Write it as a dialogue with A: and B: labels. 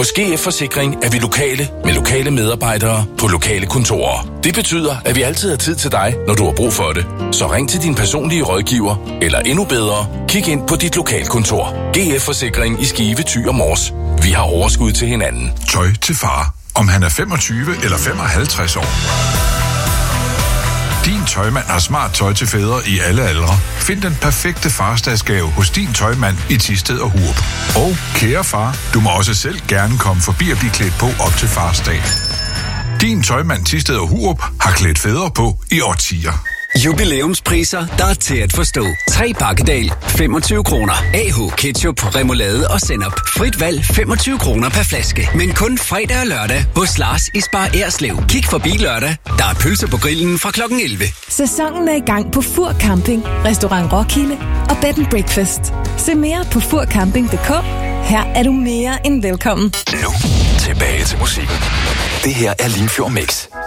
A: Hos GF Forsikring er vi lokale med lokale medarbejdere på lokale kontorer. Det betyder, at vi altid har tid til dig, når du har brug for det. Så ring til din personlige rådgiver, eller endnu bedre, kig ind på dit lokalkontor. GF Forsikring i Skive, Thy og Mors. Vi har overskud til hinanden.
B: Tøj til far. Om han er 25 eller 55 år. Din tøjmand har smart tøj til fædre i alle aldre. Find den perfekte farsdagsgave hos din tøjmand i Thisted og Hurup. Og kære far, du må også selv gerne komme forbi og blive klædt på op til farsdag. Din tøjmand Thisted og Hurup har klædt fædre på i årtier.
C: Jubilæumspriser, der er til at forstå. 3 Bakkedal, 25 kroner. AH Ketchup, remoulade og sennep. Frit valg, 25 kroner per flaske. Men kun fredag og lørdag hos Lars i Spar Erslev. Kig forbi lørdag. Der er pølse på grillen fra klokken 11.
D: Sæsonen er i gang på Fur Camping, Restaurant Roskilde og Bed & Breakfast. Se mere på furcamping.dk. Her er du mere end velkommen.
E: Nu tilbage til musikken. Det her er Limfjord Mix.